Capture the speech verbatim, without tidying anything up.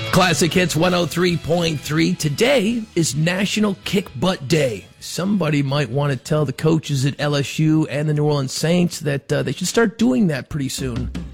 Classic Hits one oh three point three. Today is National Kick Butt Day. Somebody might want to tell the coaches at L S U and the New Orleans Saints that uh, they should start doing that pretty soon.